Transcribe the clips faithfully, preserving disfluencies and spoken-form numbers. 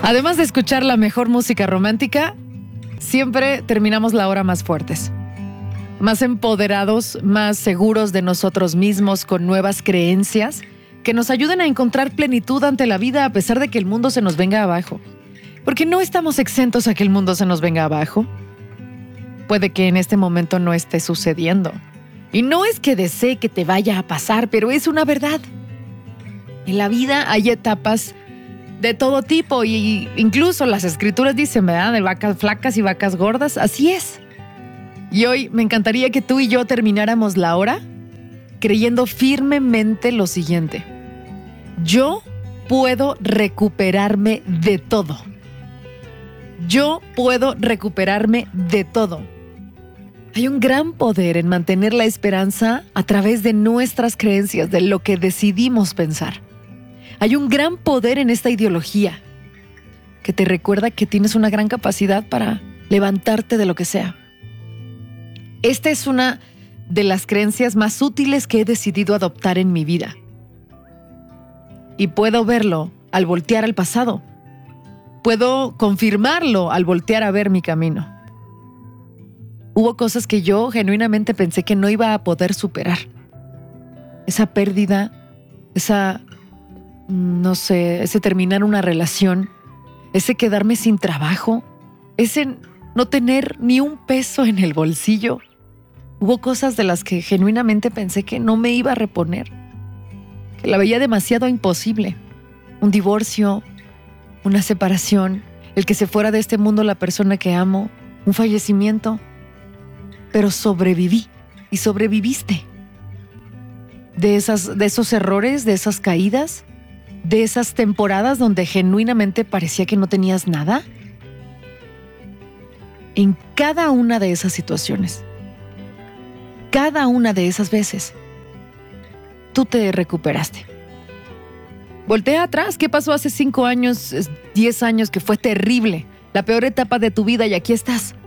Además de escuchar la mejor música romántica, siempre terminamos la hora más fuertes, más empoderados, más seguros de nosotros mismos, con nuevas creencias que nos ayuden a encontrar plenitud ante la vida a pesar de que el mundo se nos venga abajo. Porque no estamos exentos a que el mundo se nos venga abajo. Puede que en este momento no esté sucediendo. Y no es que desee que te vaya a pasar, pero es una verdad. En la vida hay etapas de todo tipo y incluso las escrituras dicen, ¿verdad? De vacas flacas y vacas gordas. Así es. Y hoy me encantaría que tú y yo termináramos la hora creyendo firmemente lo siguiente. Yo puedo recuperarme de todo. Yo puedo recuperarme de todo. Hay un gran poder en mantener la esperanza a través de nuestras creencias, de lo que decidimos pensar. Hay un gran poder en esta ideología que te recuerda que tienes una gran capacidad para levantarte de lo que sea. Esta es una de las creencias más útiles que he decidido adoptar en mi vida. Y puedo verlo al voltear al pasado. Puedo confirmarlo al voltear a ver mi camino. Hubo cosas que yo genuinamente pensé que no iba a poder superar. Esa pérdida, esa, no sé, ese terminar una relación, ese quedarme sin trabajo, ese no tener ni un peso en el bolsillo. Hubo cosas de las que genuinamente pensé que no me iba a reponer, que la veía demasiado imposible. Un divorcio, una separación, el que se fuera de este mundo la persona que amo, un fallecimiento. Pero sobreviví y sobreviviste. De, esas, de esos errores, de esas caídas, de esas temporadas donde genuinamente parecía que no tenías nada. En cada una de esas situaciones, cada una de esas veces, tú te recuperaste. Voltea atrás, ¿qué pasó hace cinco años, diez años que fue terrible? La peor etapa de tu vida y aquí estás.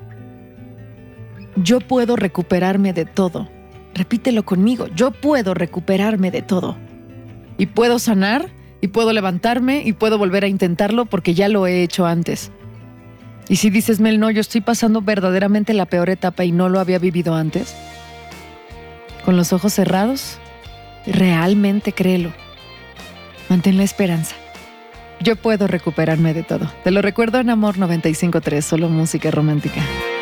Yo puedo recuperarme de todo. Repítelo conmigo. Yo puedo recuperarme de todo. Y puedo sanar, y puedo levantarme, y puedo volver a intentarlo porque ya lo he hecho antes. Y si dices, Mel, no, yo estoy pasando verdaderamente la peor etapa y no lo había vivido antes. Con los ojos cerrados, realmente créelo. Mantén la esperanza. Yo puedo recuperarme de todo. Te lo recuerdo en Amor noventa y cinco punto tres, solo música romántica.